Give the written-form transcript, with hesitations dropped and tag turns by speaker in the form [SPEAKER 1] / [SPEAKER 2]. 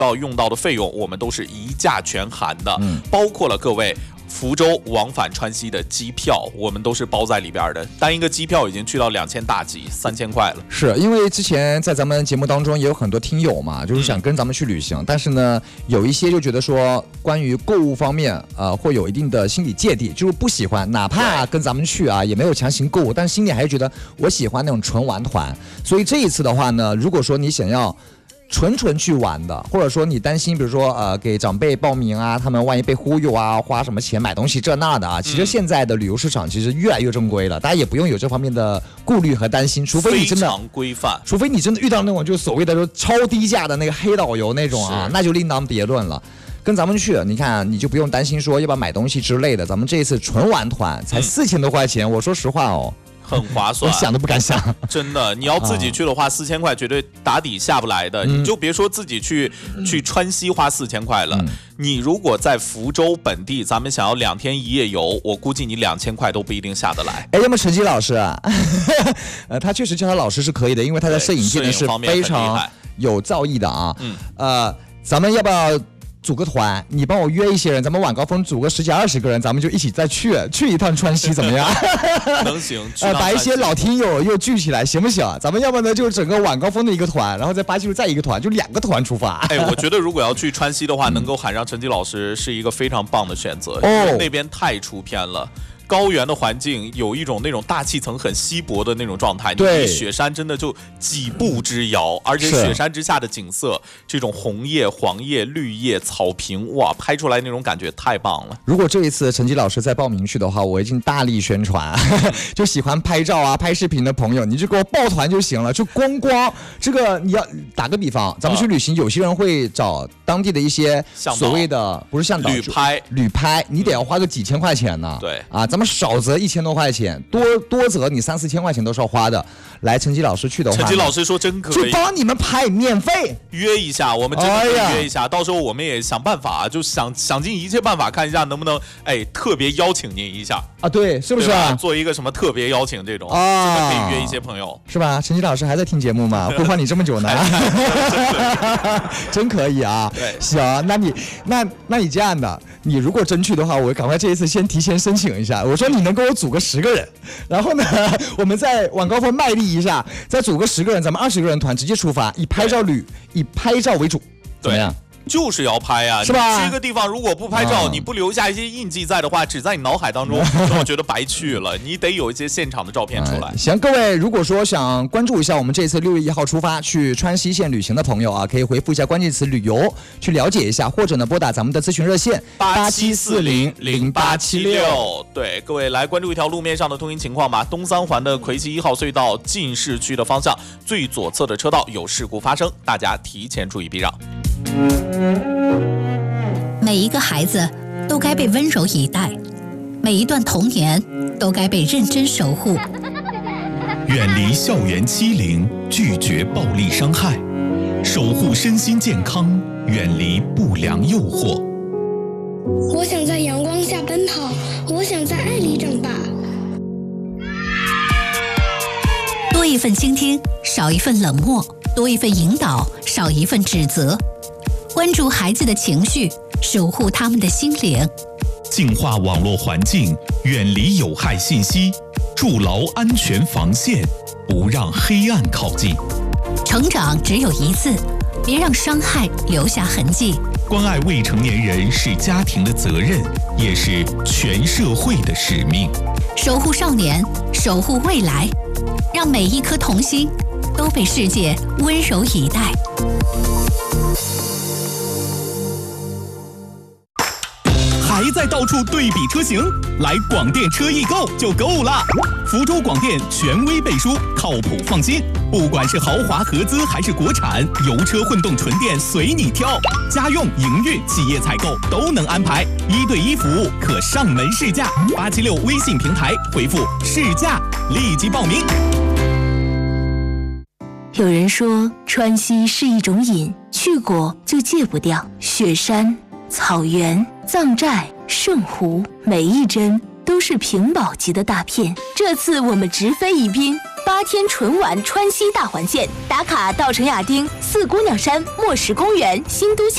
[SPEAKER 1] 用到的费用，我们都是一价全含的，包括了各位福州往返川西的机票，我们都是包在里边的。单一个机票已经去到2000大几，3000块了。
[SPEAKER 2] 是因为之前在咱们节目当中也有很多听友嘛，就是想跟咱们去旅行，但是呢，有一些就觉得说关于购物方面，会有一定的心理芥蒂，就是不喜欢，哪怕跟咱们去啊，也没有强行购物，但是心里还是觉得我喜欢那种纯玩团。所以这一次的话呢，如果说你想要纯去玩的，或者说你担心比如说给长辈报名啊，他们万一被忽悠啊，花什么钱买东西这那的啊，其实现在的旅游市场其实越来越正规了，大家也不用有这方面的顾虑和担心，除非你真的
[SPEAKER 1] 非常规范，
[SPEAKER 2] 除非你真的遇到那种就是所谓的说超低价的那个黑导游那种啊，那就另当别论了。跟咱们去，你看你就不用担心说要不要买东西之类的，咱们这一次纯玩团才4000多块钱，我说实话哦，
[SPEAKER 1] 很划算，
[SPEAKER 2] 我想都不敢想。
[SPEAKER 1] 真的，你要自己去的话，4000块绝对打底下不来的。你就别说自己去川西花4000块了，你如果在福州本地，咱们想要2天1夜游，我估计你2000块都不一定下得来。
[SPEAKER 2] 哎，要么陈吉老师啊，他确实叫他老师是可以的，因为他在摄影界呢是非常有造诣的啊。咱们要不要组个团，你帮我约一些人，咱们晚高峰组个10几20个人，咱们就一起再去一趟川西，怎么样？
[SPEAKER 1] 能行。
[SPEAKER 2] 把一些老听友又聚起来，行不行？咱们要不呢就整个晚高峰的一个团，然后在巴西路再一个团，就2个团出发。
[SPEAKER 1] 哎，我觉得如果要去川西的话，能够喊上陈吉老师是一个非常棒的选择，因为那边太出片了。高原的环境有一种那种大气层很稀薄的那种状态，你离雪山真的就几步之遥，而且雪山之下的景色，这种红叶、黄叶、绿叶、草坪，哇，拍出来那种感觉太棒了。
[SPEAKER 2] 如果这一次陈吉老师再报名去的话，我已经大力宣传，就喜欢拍照啊、拍视频的朋友，你就给我报团就行了。就光这个，你要打个比方，咱们去旅行，有些人会找当地的一些所谓的不是向导旅拍，你得要花个几千块钱呢。
[SPEAKER 1] 对
[SPEAKER 2] 啊，咱们少则1000多块钱，多则你3、4千块钱都是要花的。来，陈吉老师去的话，
[SPEAKER 1] 陈吉老师说真可以，
[SPEAKER 2] 就帮你们拍免费，
[SPEAKER 1] 约一下，我们真的可以约一下，到时候我们也想办法，就想尽一切办法看一下能不能特别邀请您一下
[SPEAKER 2] 啊，对，是不是啊？
[SPEAKER 1] 做一个什么特别邀请这种真的可以约一些朋友，
[SPEAKER 2] 是吧？陈吉老师还在听节目吗？呼唤你这么久呢，真可以啊！
[SPEAKER 1] 对，
[SPEAKER 2] 行，那你这样的，你如果真去的话，我赶快这一次先提前申请一下，我说你能给我组个10个人，然后呢，我们再往高峰卖力一下，再组个10个人，咱们20个人团直接出发，以拍照为主，怎么样？
[SPEAKER 1] 就是要拍啊，
[SPEAKER 2] 是吧？
[SPEAKER 1] 去一个地方如果不拍照，你不留下一些印记在的话，只在你脑海当中，我觉得白去了。你得有一些现场的照片出来。
[SPEAKER 2] 行，各位，如果说想关注一下我们这次6月1号出发去川西县旅行的朋友啊，可以回复一下关键词旅游去了解一下，或者呢拨打咱们的咨询热线87400876。
[SPEAKER 1] 对，各位来关注一条路面上的通行情况吧。东三环的魁西1号隧道进市区的方向，最左侧的车道有事故发生，大家提前注意避让。
[SPEAKER 3] 每一个孩子都该被温柔以待，每一段童年都该被认真守护。
[SPEAKER 4] 远离校园欺凌，拒绝暴力伤害，守护身心健康，远离不良诱惑。
[SPEAKER 5] 我想在阳光下奔跑，我想在爱里长大。
[SPEAKER 3] 多一份倾听，少一份冷漠；多一份引导，少一份指责。关注孩子的情绪，守护他们的心灵。
[SPEAKER 4] 净化网络环境，远离有害信息，筑牢安全防线，不让黑暗靠近。
[SPEAKER 3] 成长只有一次，别让伤害留下痕迹。
[SPEAKER 4] 关爱未成年人是家庭的责任，也是全社会的使命。
[SPEAKER 3] 守护少年，守护未来，让每一颗童心都被世界温柔以待。
[SPEAKER 4] 还在到处对比车型？来广电车易购就够了。福州广电权威背书，靠谱放心。不管是豪华合资还是国产，油车混动纯电随你挑，家用、营运、企业采购都能安排，1对1服务，可上门试驾。876微信平台回复试驾，立即报名。
[SPEAKER 6] 有人说川西是一种瘾，去过就戒不掉。雪山、草原、藏寨、圣湖，每一帧都是屏保级的大片。这次我们直飞宜宾，8天纯玩川西大环线，打卡稻城亚丁、4姑娘山、墨石公园、新都桥。